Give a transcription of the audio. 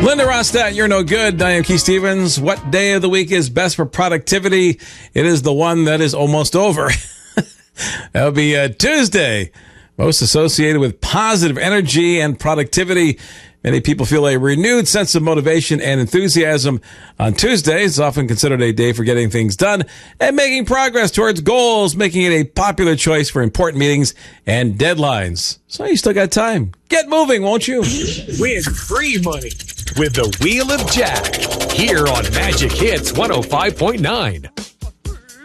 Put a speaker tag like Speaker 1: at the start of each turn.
Speaker 1: Linda Ronstadt, you're no good. I am Keith Stevens. What day of the week is best for productivity? It is the one that is almost over. That would be Tuesday, most associated with positive energy and productivity. Many people feel a renewed sense of motivation and enthusiasm on Tuesdays. It's often considered a day for getting things done and making progress towards goals, making it a popular choice for important meetings and deadlines. So you still got time. Get moving, won't you?
Speaker 2: Win free money with the Wheel of Jack here on Magic Hits 105.9.